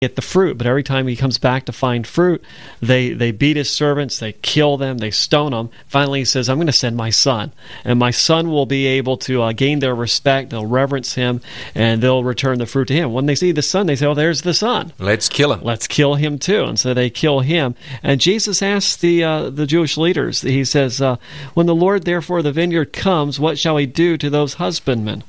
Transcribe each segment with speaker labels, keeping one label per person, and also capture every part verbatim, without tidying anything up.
Speaker 1: get the fruit, but every time he comes back to find fruit, they they beat his servants, they kill them, they stone them. Finally, he says, I'm going to send my son, and my son will be able to uh, gain their respect, they'll reverence him, and they'll return the fruit to him. When they see the son, they say, oh, there's the son.
Speaker 2: Let's kill him.
Speaker 1: Let's kill him too. And so they kill him. And Jesus asks the uh, the Jewish leaders, he says, uh, when the Lord therefore of the vineyard comes, what shall he do to those husbandmen?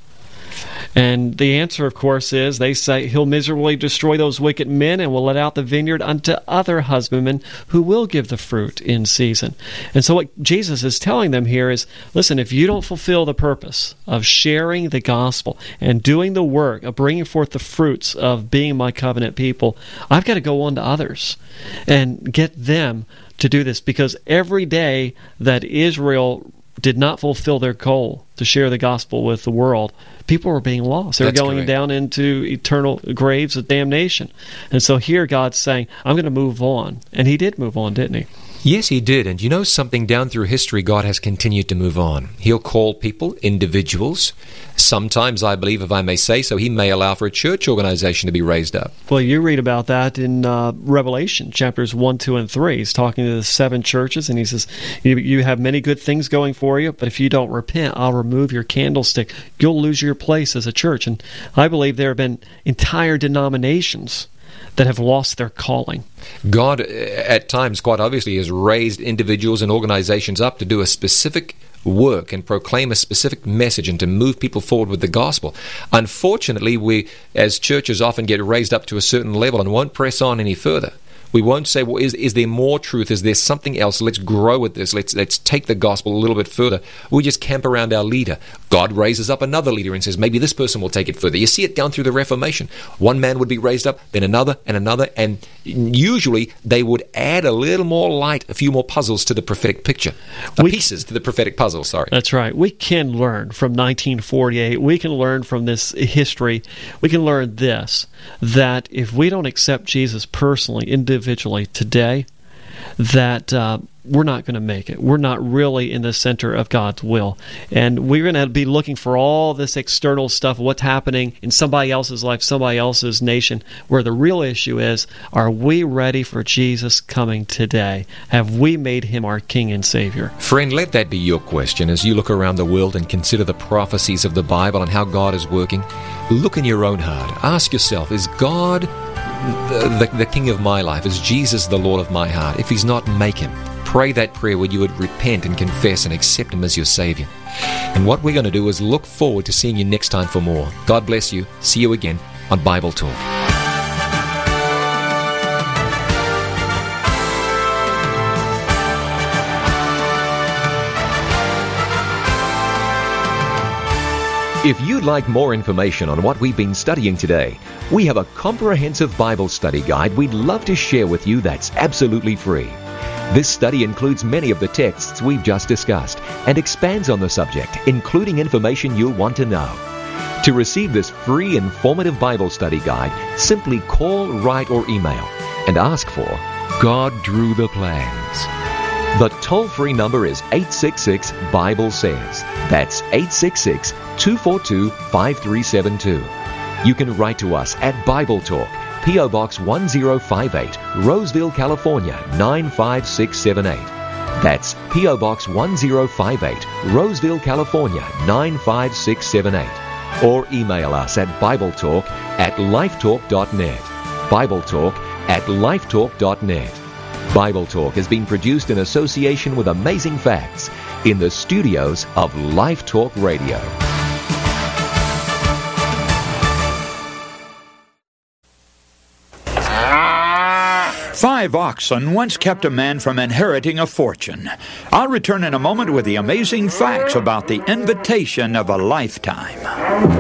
Speaker 1: And the answer, of course, is they say he'll miserably destroy those wicked men and will let out the vineyard unto other husbandmen who will give the fruit in season. And so what Jesus is telling them here is, listen, if you don't fulfill the purpose of sharing the gospel and doing the work of bringing forth the fruits of being my covenant people, I've got to go on to others and get them to do this, because every day that Israel did not fulfill their goal to share the gospel with the world, people were being lost. They were
Speaker 2: That's
Speaker 1: going
Speaker 2: correct.
Speaker 1: down into eternal graves of damnation. And so here God's saying, I'm going to move on. And he did move on, didn't he?
Speaker 2: Yes, he did. And you know something, down through history, God has continued to move on. He'll call people, individuals. Sometimes, I believe, if I may say so, he may allow for a church organization to be raised up.
Speaker 1: Well, you read about that in uh, Revelation, chapters one, two, and three. He's talking to the seven churches, and he says, you, you have many good things going for you, but if you don't repent, I'll remove your candlestick. You'll lose your place as a church. And I believe there have been entire denominations that have lost their calling.
Speaker 2: God, at times, quite obviously, has raised individuals and organizations up to do a specific work and proclaim a specific message and to move people forward with the gospel. Unfortunately, we, as churches, often get raised up to a certain level and won't press on any further. We won't say, well, is, is there more truth? Is there something else? Let's grow with this. Let's let's take the gospel a little bit further. We just camp around our leader. God raises up another leader and says, maybe this person will take it further. You see it down through the Reformation. One man would be raised up, then another and another, and usually they would add a little more light, a few more puzzles to the prophetic picture. Uh,
Speaker 1: We-
Speaker 2: pieces to the prophetic puzzle, sorry.
Speaker 1: That's right. We can learn from nineteen forty-eight. We can learn from this history. We can learn this, that if we don't accept Jesus personally, individually today, that uh, we're not going to make it. We're not really in the center of God's will. And we're going to be looking for all this external stuff, what's happening in somebody else's life, somebody else's nation, where the real issue is, are we ready for Jesus coming today? Have we made him our King and Savior?
Speaker 2: Friend, let that be your question as you look around the world and consider the prophecies of the Bible and how God is working. Look in your own heart. Ask yourself, is God the, the, the King of my life? Is Jesus the Lord of my heart? If he's not, make him. Pray that prayer where you would repent and confess and accept him as your Savior. And what we're going to do is look forward to seeing you next time for more. God bless you. See you again on Bible Talk. If you'd like more information on what we've been studying today, we have a comprehensive Bible study guide we'd love to share with you that's absolutely free. This study includes many of the texts we've just discussed and expands on the subject, including information you'll want to know. To receive this free, informative Bible study guide, simply call, write, or email and ask for God Drew the Plans. The toll-free number is eight six six, Bible Says. That's eight six six, two four two, five three seven two. You can write to us at Bible Talk, P O. Box one zero five eight, Roseville, California, nine five six seven eight. That's P O. Box one zero five eight, Roseville, California, nine five six seven eight. Or email us at BibleTalk at lifetalk dot net. BibleTalk at lifetalk dot net. Bible Talk has been produced in association with Amazing Facts in the studios of Life Talk Radio.
Speaker 3: Five oxen once kept a man from inheriting a fortune. I'll return in a moment with the amazing facts about the invitation of a lifetime.